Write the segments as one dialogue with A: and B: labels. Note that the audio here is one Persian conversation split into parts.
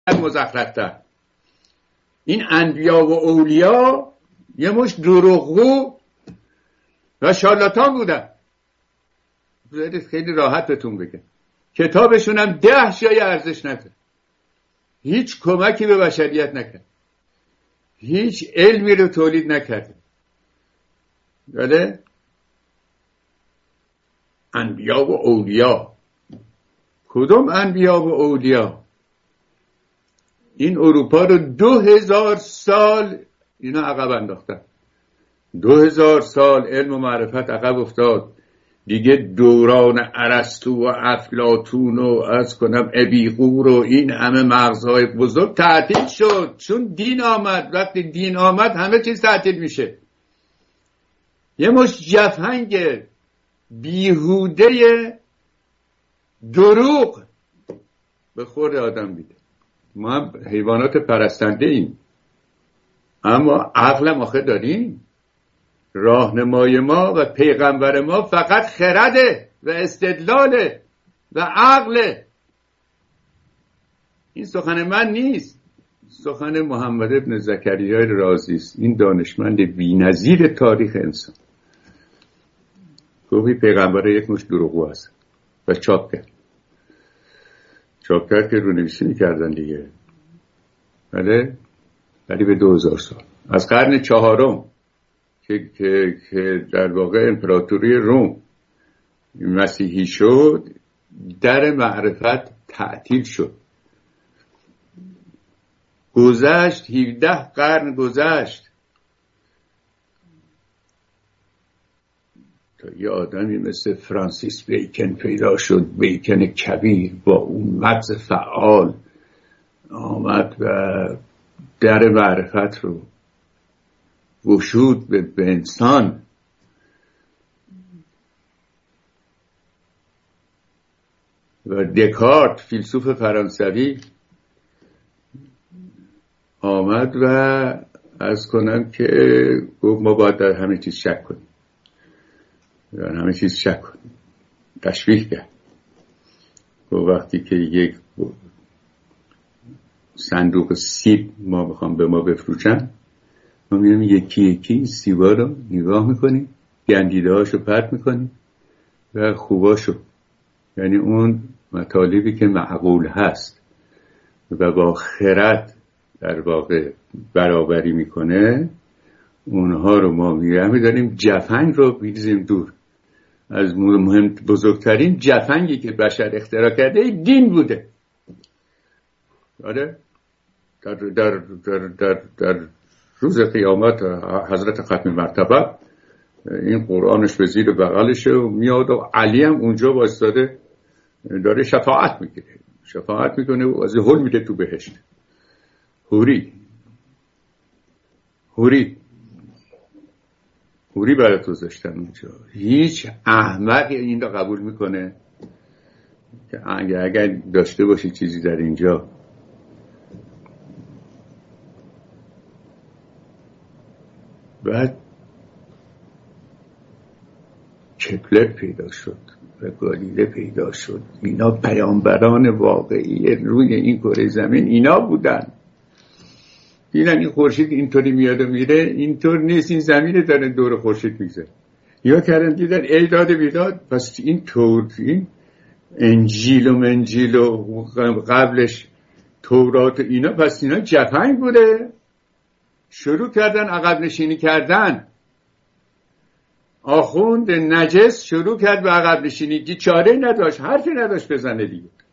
A: مزخرف‌تر. این انبیا و اولیا یه مش دروغگو و شارلاتان بودن. خیلی راحت بهتون بگم کتابشون هم 10 جای ارزش نداره، هیچ کمکی به بشریت نکرد، هیچ علمی رو تولید نکرده. بله انبیا و اولیا، کدوم انبیا و اولیا؟ این اروپا رو 2000 سال اینا عقب انداختن. 2000 سال علم و معرفت عقب افتاد دیگه. دوران ارسطو و افلاطون و از کنم ابیقور و این همه مغزهای بزرگ تعطیل شد، چون دین آمد. وقتی دین آمد همه چیز تعطیل میشه. یه مش جفنگ بیهوده دروغ به خورد آدم میده. ما هم حیوانات پرستنده ایم، اما عقل آخه داریم. راهنمای ما و پیغمبر ما فقط خرده و استدلاله و عقله. این سخن من نیست، سخن محمد ابن زکریای رازی است. این دانشمند بی‌نظیر تاریخ انسان گویی پیغمبر یک مش دروغگو است و چاپ کرد که رونویسی می‌کردن دیگه. بله ولی به 2000 سال از قرن 4 که در واقع امپراتوری روم مسیحی شد، در معرفت تعطیل شد. گذشت 17 قرن گذشت تا یه آدمی مثل فرانسیس بیکن پیدا شد. بیکن کبیر با اون مغز فعال آمد و در معرفت رو گشود به انسان. و دکارت فیلسوف فرانسوی آمد و عرض کنم که گفت ما باید در همه چیز شک کنیم، در همه چیز شک کنیم. تشبیه کرد و وقتی که یک صندوق سیب ما بخوام به ما بفروشن، ما میریم یکی یکی سیبا رو نگاه میکنیم، گندیده هاشو پرت میکنیم و خوباشو، یعنی اون مطالبی که معقول هست و با خرد در واقع برابری میکنه، اونها رو ما میداریم. جفنگ رو بیزیم دور. از مهم بزرگترین جفنگی که بشر اختراع کرده دین بوده. آره در روز قیامت حضرت ختم مرتبه این قرآنش به زیر بغلشه و میاد و علی هم اونجا وایساده داره شفاعت میکنه و از هول میده تو بهشت. حوری برای تو گذاشتن اونجا. هیچ احمق این رو قبول میکنه که اگر داشته باشی چیزی در اینجا. بعد کپلر پیدا شد و گالیله پیدا شد. اینا پیامبران واقعی روی این کره زمین اینا بودن. دیدن این خورشید اینطوری میاد و میره، اینطور نیست، این زمین داره دور خورشید میگذره. یا کردن دیدن ایداد بیداد، پس این انجیل و منجیل و قبلش تورات و اینا، پس اینا جفنگ بوده. شروع کردن عقب نشینی کردن. آخوند نجس شروع کرد به عقب نشینی، چاره نداشت، حرفی نداشت بزنه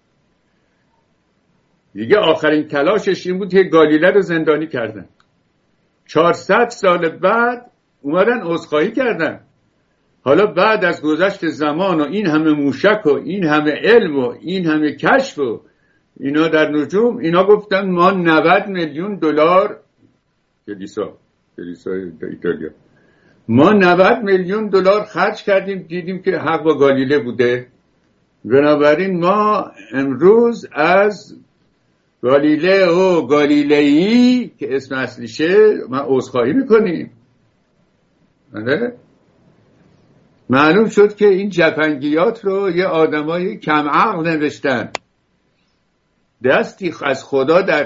A: دیگه آخرین تلاشش این بود که گالیله رو زندانی کردن. 400 سال بعد اومدن عذرخواهی کردن. حالا بعد از گذشت زمان و این همه موشک و این همه علم و این همه کشف و اینا در نجوم، اینا گفتن ما 90 میلیون دلار کلیسا ایتالیا، ما 90 میلیون دلار خرج کردیم، دیدیم که حق با گالیله بوده. بنابراین ما امروز از گالیله و گالیلئی که اسم اصلیشه ما عذرخواهی میکنیم. معلوم شد که این جفنگیات رو یه آدمای کم عقل نوشتن. دستی از خدا در